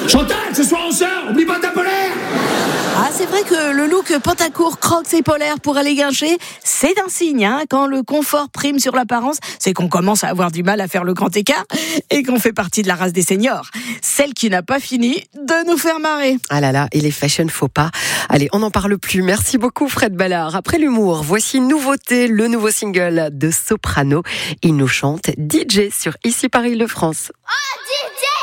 Chantal, ce soir on sort, oublie pas ta polaire. Ah, c'est vrai que le look pantacourt, crocs et polaire pour aller guincher, c'est un signe, hein. Quand le confort prime sur l'apparence, c'est qu'on commence à avoir du mal à faire le grand écart et qu'on fait partie de la race des seniors. Celle qui n'a pas fini de nous faire marrer. Ah là là, et les fashion faux pas. Allez, on n'en parle plus. Merci beaucoup Fred Ballard. Après l'humour, voici Nouveauté, le nouveau single de Soprano. Il nous chante DJ sur Ici Paris-Le-France. Oh, DJ